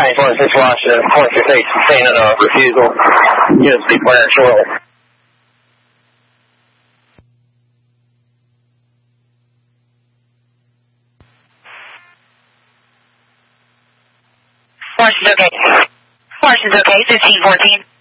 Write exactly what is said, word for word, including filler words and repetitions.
County forty-six, Washington, forty-six eight, sustaining a refusal. Units be clearing shortly. Washington, okay. Washington, okay, fifteen fourteen.